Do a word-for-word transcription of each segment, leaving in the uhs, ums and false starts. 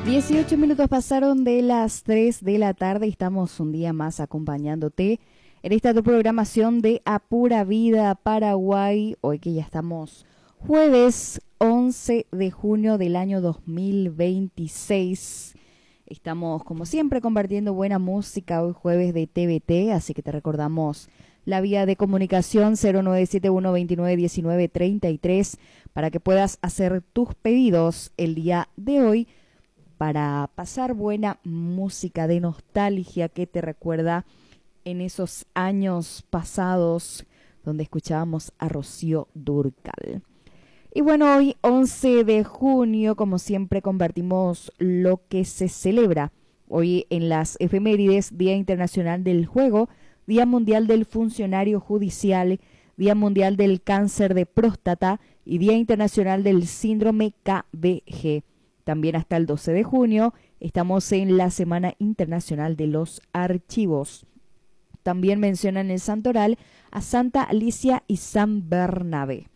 dieciocho minutos pasaron de las tres de la tarde y estamos un día más acompañándote en esta tu programación de A Pura Vida Paraguay. Hoy que ya estamos jueves once de junio del año dos mil veintiséis. Estamos como siempre compartiendo buena música hoy jueves de T V T, así que te recordamos la vía de comunicación cero nueve siete uno veintinueve diecinueve treinta y tres para que puedas hacer tus pedidos el día de hoy, para pasar buena música de nostalgia que te recuerda en esos años pasados donde escuchábamos a Rocío Dúrcal. Y bueno, hoy once de junio, como siempre, compartimos lo que se celebra hoy en las efemérides: Día Internacional del Juego, Día Mundial del Funcionario Judicial, Día Mundial del Cáncer de Próstata y Día Internacional del Síndrome K B G. También hasta el doce de junio estamos en la Semana Internacional de los Archivos. También mencionan el santoral a Santa Alicia y San Bernabé.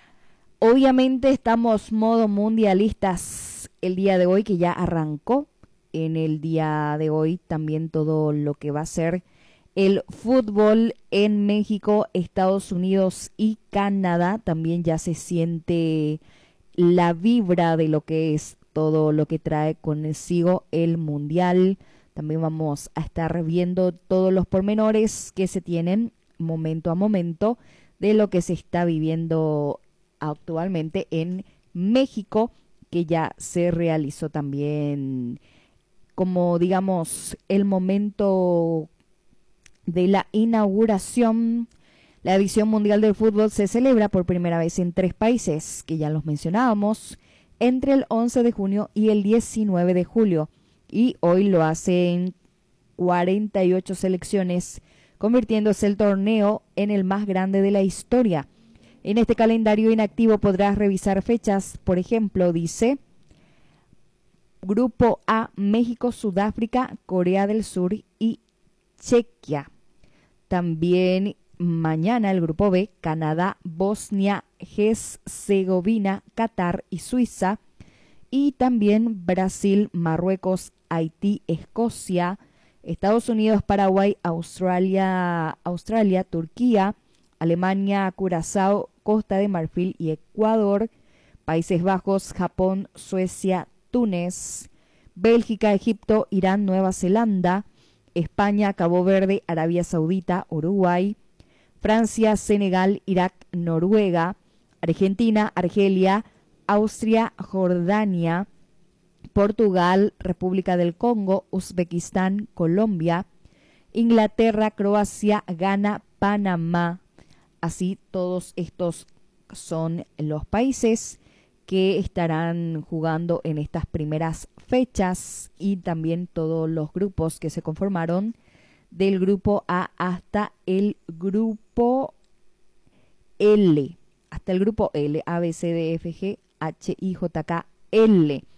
Obviamente estamos modo mundialistas el día de hoy, que ya arrancó. En el día de hoy también todo lo que va a ser el fútbol en México, Estados Unidos y Canadá. También ya se siente la vibra de lo que es todo lo que trae consigo el mundial. También vamos a estar viendo todos los pormenores que se tienen momento a momento de lo que se está viviendo actualmente en México, que ya se realizó también como digamos el momento de la inauguración. La edición mundial del fútbol se celebra por primera vez en tres países, que ya los mencionábamos, entre el once de junio y el diecinueve de julio. Y hoy lo hacen cuarenta y ocho selecciones, convirtiéndose el torneo en el más grande de la historia. En este calendario inactivo podrás revisar fechas, por ejemplo, dice Grupo A: México, Sudáfrica, Corea del Sur y Chequia. También mañana el Grupo B: Canadá, Bosnia, Herzegovina, Qatar y Suiza. Y también Brasil, Marruecos, Haití, Escocia, Estados Unidos, Paraguay, Australia, Australia, Turquía, Alemania, Curazao, Costa de Marfil y Ecuador, Países Bajos, Japón, Suecia, Túnez, Bélgica, Egipto, Irán, Nueva Zelanda, España, Cabo Verde, Arabia Saudita, Uruguay, Francia, Senegal, Irak, Noruega, Argentina, Argelia, Austria, Jordania, Portugal, República del Congo, Uzbekistán, Colombia, Inglaterra, Croacia, Ghana, Panamá. Así, todos estos son los países que estarán jugando en estas primeras fechas, y también todos los grupos que se conformaron del grupo A hasta el grupo L, hasta el grupo L, A, B, C, D, F, G, H, I, J, K, L.